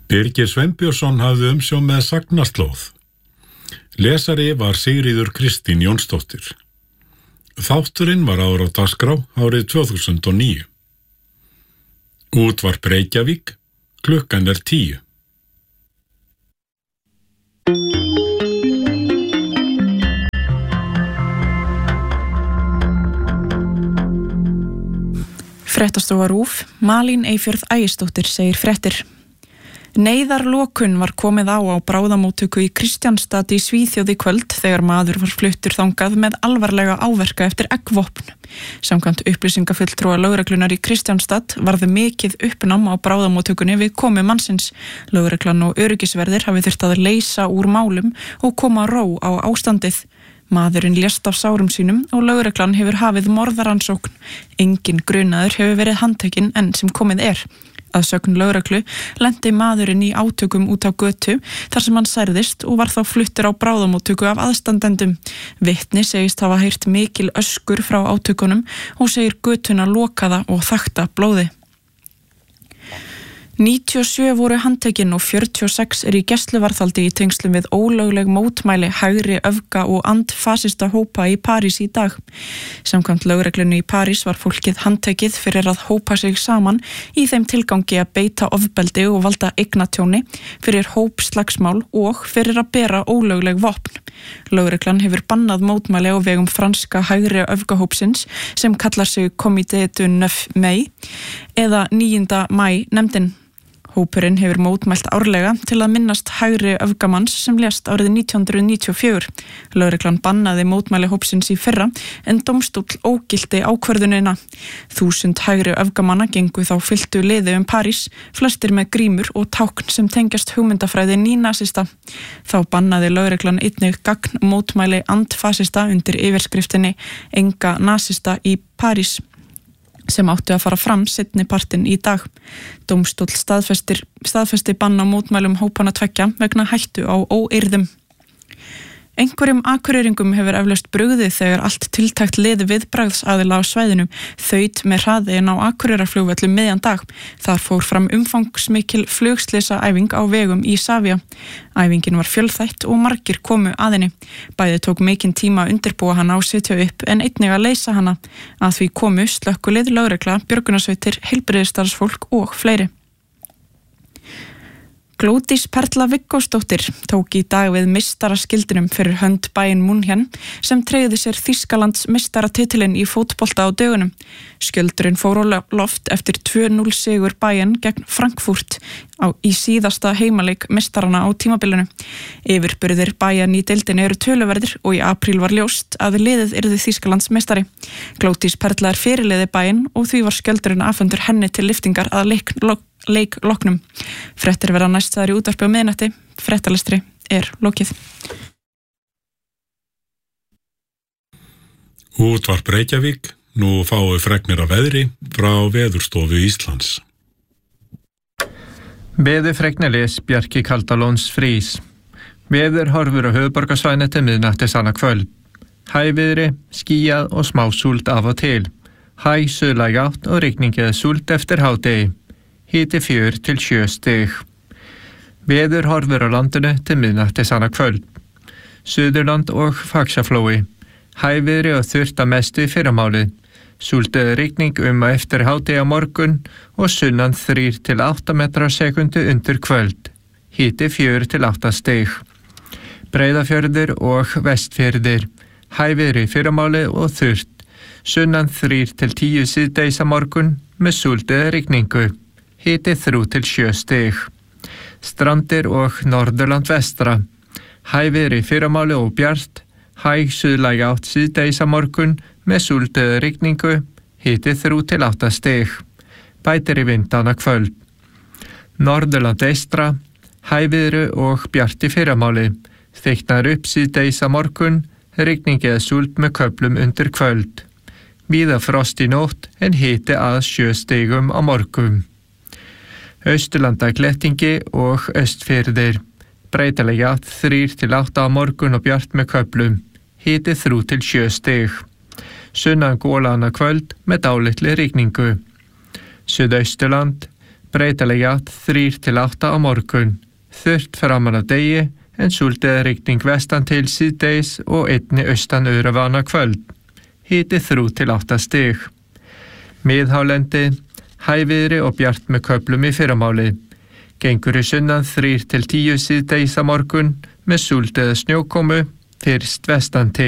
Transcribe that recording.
Birgir Sveinbjörnsson hafði umsjón með Sagnaslóð. Lesari var Sigríður Kristín Jónsdóttir. Þátturinn var áður á dagskrá árið 2009. Útvarp Reykjavík, klukkan 10. Fréttastofa RÚV, Malín Eyfjörð Ægisdóttir segir fréttir. Neyðarlokun var komið á bráðamóttöku í Kristjánstad í Svíþjóð í kvöld þegar maður var fluttur þangað með alvarlega áverka eftir eggvopn. Samkvæmt upplýsingafulltrúa lögreglunar í Kristjánstad varð mikið uppnám á bráðamóttökunni við komu mannsins. Lögreglan og öryggisverðir hafi þurft að leysa úr málum og koma ró á ástandið. Maðurinn lést af sárum sínum og lögreglan hefur hafið morðarannsókn. Enginn grunaður hefur verið handtekinn enn sem komið er. Að sögn lögreglu lenti maðurinn í átökum út á götu þar sem hann særðist og var þá fluttur á bráðamóttöku af aðstandendum. Vitni segist hafa heyrt mikil öskur frá átökunum og segir götuna lokaða og þakta blóði. 97 voru handtekin og 46 í gæsluvarðhaldi í tengslum við ólögleg mótmæli hægri öfga og andfasista hópa í París í dag. Samkvæmt lögreglunni í París var fólkið handtekið fyrir að hópa sig saman í þeim tilgangi að beita ofbeldi og valda eignatjóni, fyrir hópslagsmál og fyrir að bera ólögleg vopn. Lögreglan hefur bannað mótmæli á vegum franska hægri öfgahópsins sem kallar sig Comité du 9 mai eða 9. maí nefndin. Hópurinn hefur mótmælt árlega til að minnast hægri öfgamanns sem lést árið 1994. Lögreglan bannaði mótmæli hópsins í fyrra en dómstóll ógilti ákvörðunina. 1000 hægri öfgamanna gengu þá fylktu liði París, flestir með grímur og tákn sem tengjast hugmyndafræði nýnasista. Þá bannaði lögreglan einnig gagn mótmæli andfasista undir yfirskriftinni Enga nasista í París, sem áttu að fara fram seinni partinn í dag. Dómstóll staðfesti bann á mótmælum hópana tveggja vegna hættu á óeirðum. Einhverjum Akureyringum hefur eflaust brugðið þegar allt tiltækt lið viðbragðsaðila á svæðinu þaut með hraði inn á Akureyrarflugvelli miðjan dag. Þar fór fram umfangsmikil flugslysaæfing á vegum Isavia. Æfingin var fjölþætt og margir komu að henni. Bæði tók mikinn tíma að undirbúa hana og setja upp en einnig að leysa hana. Að því komu slökkvilið, lögregla, björgunarsveitir, heilbrigðisstarfsfólk og fleiri. Glódís Perla Viggósdóttir tók í dag við meistaraskildinum fyrir hönd Bayern München sem tryggði sér Þýskalands meistaratitilinn í fótbolta á dögunum. Skjöldurinn fór á loft eftir 2-0 sigur Bayern gegn Frankfurt í síðasta heimaleik meistarana á tímabilinu. Yfirburðir Bayern í deildinni eru töluverðir og í apríl var ljóst að liðið yrði Þýskalands meistari. Glódís Perla fyrirliði Bayern og því var skjöldurinn afhentur henni til lyftingar að leik loknum. Fréttir verða næststaðar í útvarpi á miðnætti. Fréttalestri er lokið. Útvarp Reykjavík, nú fáum við fregnir af veðri frá Veðurstofu Íslands. Veðurfregnir Bjarki Kaldalóns Frís. Veður horfur á höfuðborgarsvæðinu til miðnættis annað kvöld. Hægviðri, skýjað og smá súld af og til. Hæg suðlæg átt og rigning eða súld eftir hádegi. Hiti 4 til 7 stig. Veður horfur á landinu til miðnættis annað kvöld. Suðurland og Faxaflói. Hægviðri og þurrt að mestu í fyrramálið. Súld eða rigning og eftir hádegi á morgun og sunnan 3 til 8 metrar á sekundu undir kvöld. Hiti 4 til 8 stig. Breiðafjörður og Vestfjörður. Hægviðri í fyrramálið og þurrt. Sunnan 3 til 10 síðdegis á morgun með súld eða rigningu. Hiti 3 til 7 stig. Strandir og Norðurland vestra. Hægviðri í fyrramálið og bjart. Hæg suðlæg átt síðdegis á morgun með súld eða rigningu. Hiti 3 til 8 stig. Bætir í vind annað kvöld. Norðurland eystra. Hægviðri og bjart í fyrramálið. Þykknar upp síðdegis á morgun. Rigning eða súld með köflum undir kvöld. Víða frost í nótt en hiti að 7 stigum á morgun. Austurlanda glettingi og Östfirðir. Breytileg átt 3 til 8 á morgun og bjart með köflum. Hiti 3 til 7 stig. Sunnan gola annað kvöld með dálitli rigningu. Suðausturland. Breytileg átt 3 til 8 á morgun. Þurrt framan af degi en súld eða rigning vestan til síðdegis og einni austan öðravana kvöld. Hiti 3 til 8 stig. Miðhálendi, hægviðri og bjart með köflum í fyrramáli. Gengur í sunnan 3 til 10 síðdegis á morgun með súld eða snjókomu, fyrst vestan til.